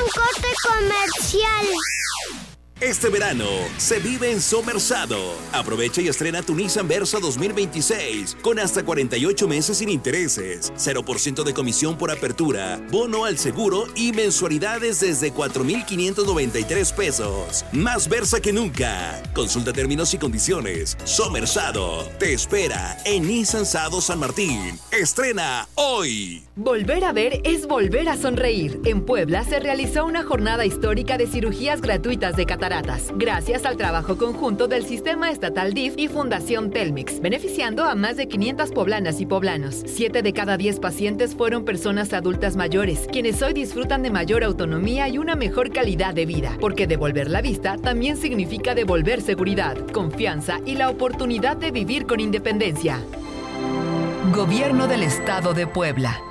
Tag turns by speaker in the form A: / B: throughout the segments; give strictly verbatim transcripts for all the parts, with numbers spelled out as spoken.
A: un corte comercial.
B: Este verano se vive en Somersado. Aprovecha y estrena tu Nissan Versa dos mil veintiséis con hasta cuarenta y ocho meses sin intereses, cero por ciento de comisión por apertura, bono al seguro y mensualidades desde cuatro mil quinientos noventa y tres pesos. Más Versa que nunca. Consulta términos y condiciones. Somersado te espera en Nissan Sado San Martín. Estrena hoy.
C: Volver a ver es volver a sonreír. En Puebla se realizó una jornada histórica de cirugías gratuitas de cataratas, gracias al trabajo conjunto del Sistema Estatal D I F y Fundación Telmex, beneficiando a más de quinientas poblanas y poblanos. Siete de cada diez pacientes fueron personas adultas mayores, quienes hoy disfrutan de mayor autonomía y una mejor calidad de vida, porque devolver la vista también significa devolver seguridad, confianza y la oportunidad de vivir con independencia. Gobierno del Estado de Puebla.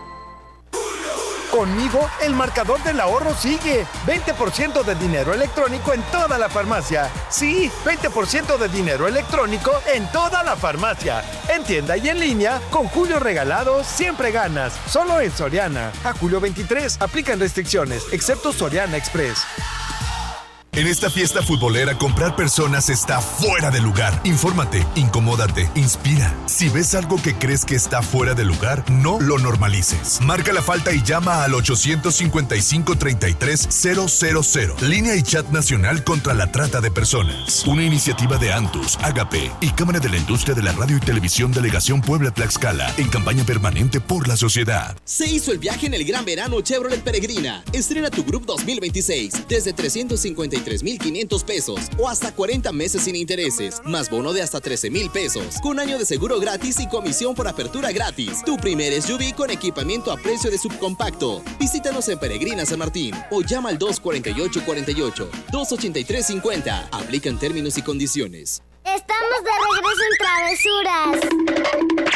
D: Conmigo, el marcador del ahorro sigue. veinte por ciento de dinero electrónico en toda la farmacia. Sí, veinte por ciento de dinero electrónico en toda la farmacia. En tienda y en línea, con Julio Regalado siempre ganas. Solo en Soriana. A julio veintitrés, aplican restricciones, excepto Soriana Express.
E: En esta fiesta futbolera, comprar personas está fuera de lugar. Infórmate, incomódate, inspira. Si ves algo que crees que está fuera de lugar, no lo normalices. Marca la falta y llama al ochocientos cincuenta y cinco, treinta y tres, cero cero cero. Línea y chat nacional contra la trata de personas. Una iniciativa de Antus, Agape y Cámara de la Industria de la Radio y Televisión Delegación Puebla-Tlaxcala en campaña permanente por la sociedad.
F: Se hizo el viaje en el Gran Verano Chevrolet Peregrina. Estrena tu Group dos mil veintiséis desde trescientos cincuenta y tres mil quinientos pesos o hasta cuarenta meses sin intereses, más bono de hasta trece mil pesos, con año de seguro gratis y comisión por apertura gratis. Tu primer S U V con equipamiento a precio de subcompacto. Visítanos en Peregrina San Martín o llama al dos cuarenta y ocho cuarenta y ocho, dos ochenta y tres cincuenta. Aplican términos y condiciones.
A: Estamos de regreso en Travesuras.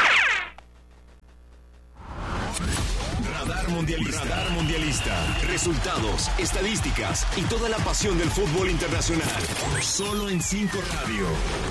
B: Radar Mundialista. Radar Mundialista. Resultados, estadísticas y toda la pasión del fútbol internacional. Solo en cinco Radio.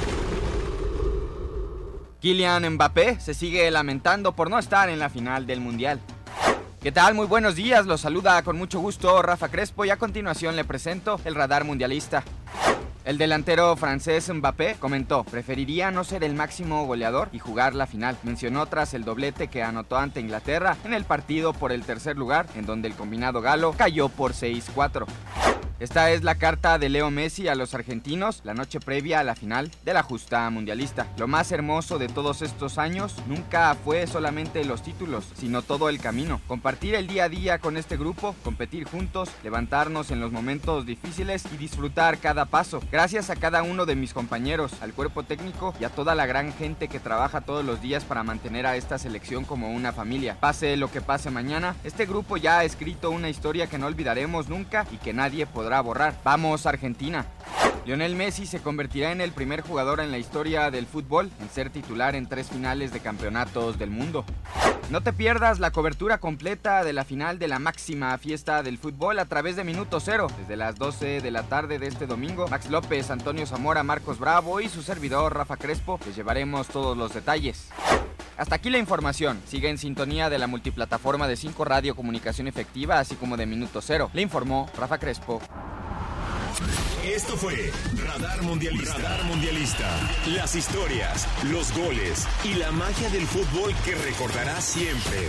G: Kylian Mbappé se sigue lamentando por no estar en la final del Mundial. ¿Qué tal? Muy buenos días, los saluda con mucho gusto Rafa Crespo y a continuación le presento el Radar Mundialista. El delantero francés Mbappé comentó, preferiría no ser el máximo goleador y jugar la final. Mencionó tras el doblete que anotó ante Inglaterra en el partido por el tercer lugar, en donde el combinado galo cayó por seis cuatro. Esta es la carta de Leo Messi a los argentinos la noche previa a la final de la justa mundialista. Lo más hermoso de todos estos años nunca fue solamente los títulos, sino todo el camino. Compartir el día a día con este grupo, competir juntos, levantarnos en los momentos difíciles y disfrutar cada paso. Gracias a cada uno de mis compañeros, al cuerpo técnico y a toda la gran gente que trabaja todos los días para mantener a esta selección como una familia. Pase lo que pase mañana, este grupo ya ha escrito una historia que no olvidaremos nunca y que nadie podrá a borrar. ¡Vamos, Argentina! Lionel Messi se convertirá en el primer jugador en la historia del fútbol en ser titular en tres finales de campeonatos del mundo. No te pierdas la cobertura completa de la final de la máxima fiesta del fútbol a través de Minuto Cero. Desde las doce de la tarde de este domingo, Max López, Antonio Zamora, Marcos Bravo y su servidor Rafa Crespo les llevaremos todos los detalles. Hasta aquí la información. Sigue en sintonía de la multiplataforma de cinco Radio Comunicación Efectiva, así como de Minuto Cero. Le informó Rafa Crespo.
B: Esto fue Radar Mundialista. Radar Mundialista. Las historias, los goles y la magia del fútbol que recordarás siempre.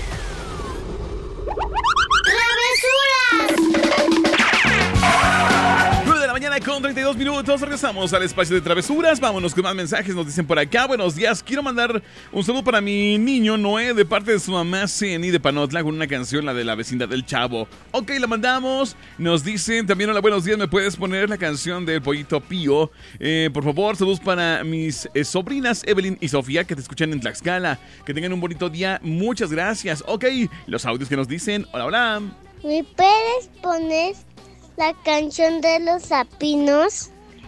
A: ¡Travesuras!
H: nueve de la mañana con treinta y dos minutos. Regresamos al espacio de Travesuras. Vámonos con más mensajes. Nos dicen por acá. Buenos días. Quiero mandar un saludo para mi niño Noé de parte de su mamá Ceni de Panotla con una canción, la de la vecindad del Chavo. Ok, la mandamos. Nos dicen también, hola, buenos días. ¿Me puedes poner la canción del Pollito Pío? Eh, por favor, saludos para mis eh, sobrinas Evelyn y Sofía que te escuchan en Tlaxcala. Que tengan un bonito día. Muchas gracias. Ok, los audios que nos dicen. Hola, hola.
A: ¿Me puedes poner la canción de los sapinos?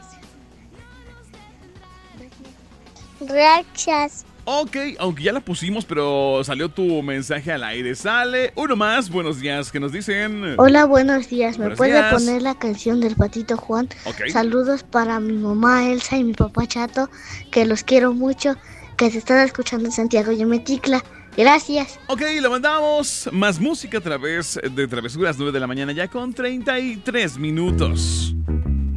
A: Gracias.
H: Ok, aunque ya la pusimos, pero salió tu mensaje al aire. Sale uno más. Buenos días, ¿qué nos dicen?
I: Hola, buenos días. ¿Me
H: Buenos
I: puede
H: días.
I: poner la canción del Patito Juan?
H: Okay.
I: Saludos para mi mamá Elsa y mi papá Chato, que los quiero mucho, que se están escuchando en Santiago Yemeticla. Gracias.
H: Ok, lo mandamos. Más música a través de Travesuras, nueve de la mañana ya con treinta y tres minutos.